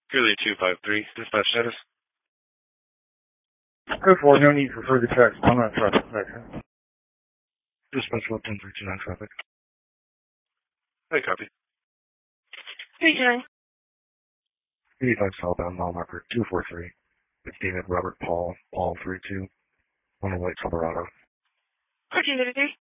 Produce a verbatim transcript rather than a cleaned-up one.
Curly two five three, dispatch status. Code four, no need for further checks. I'm not traffic inspection. Dispatch one ten three two nine traffic. Hey, copy. three two nine. eighty-five southbound, mile marker two four three. It's David Robert Paul, Paul three two. On a white Silverado. fourteen thirty-three.